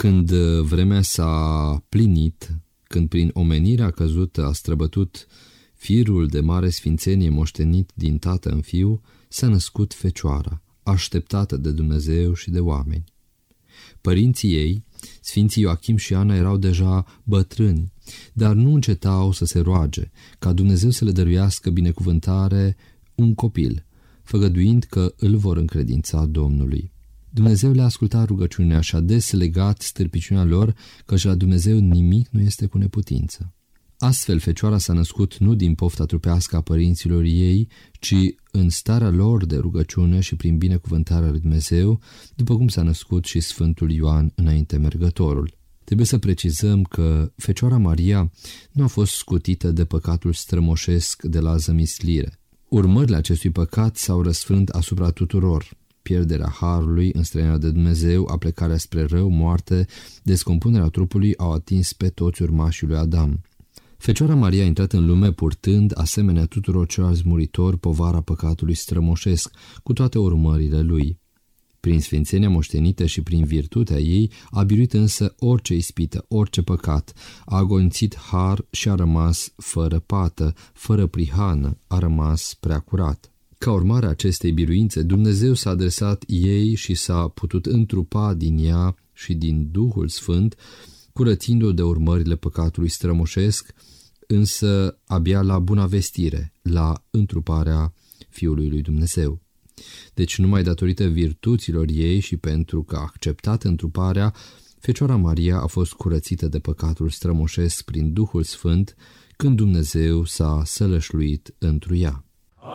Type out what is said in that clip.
Când vremea s-a plinit, când prin omenirea căzută a străbătut firul de mare sfințenie moștenit din tată în fiu, s-a născut Fecioara, așteptată de Dumnezeu și de oameni. Părinții ei, sfinții Ioachim și Ana, erau deja bătrâni, dar nu încetau să se roage ca Dumnezeu să le dăruiască binecuvântare un copil, făgăduind că îl vor încredința Domnului. Dumnezeu le-a ascultat rugăciunea și a deslegat stârpiciunea lor, căci la Dumnezeu nimic nu este cu neputință. Astfel, Fecioara s-a născut nu din pofta trupească a părinților ei, ci în starea lor de rugăciune și prin binecuvântarea lui Dumnezeu, după cum s-a născut și Sfântul Ioan înainte mergătorul. Trebuie să precizăm că Fecioara Maria nu a fost scutită de păcatul strămoșesc de la zămislire. Urmările acestui păcat s-au răsfrânt asupra tuturor. Pierderea harului, înstrăinarea de Dumnezeu, aplecarea spre rău, moarte, descompunerea trupului au atins pe toți urmașii lui Adam. Fecioara Maria a intrat în lume purtând, asemenea tuturor celorlalți muritori, povara păcatului strămoșesc, cu toate urmările lui. Prin sfințenia moștenită și prin virtutea ei a biruit însă orice ispită, orice păcat, a agonțit har și a rămas fără pată, fără prihană, a rămas prea curat. Ca urmare a acestei biruințe, Dumnezeu s-a adresat ei și s-a putut întrupa din ea și din Duhul Sfânt, curățindu-o de urmările păcatului strămoșesc, însă abia la buna vestire, la întruparea Fiului lui Dumnezeu. Deci numai datorită virtuților ei și pentru că a acceptat întruparea, Fecioara Maria a fost curățită de păcatul strămoșesc prin Duhul Sfânt, când Dumnezeu s-a sălășluit întru ea.